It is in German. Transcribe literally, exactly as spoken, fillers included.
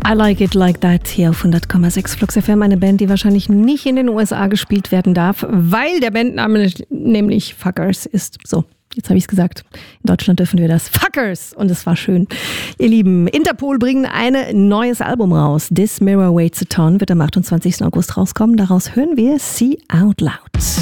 I Like It Like That hier auf hundert Komma sechs Flux F M, eine Band, die wahrscheinlich nicht in den U S A gespielt werden darf, weil der Bandname nämlich Fuckers ist. So, jetzt habe ich es gesagt. In Deutschland dürfen wir das. Fuckers! Und es war schön. Ihr Lieben, Interpol bringen ein neues Album raus. This Mirror Waits a Ton wird am achtundzwanzigsten August rauskommen. Daraus hören wir See Out Loud.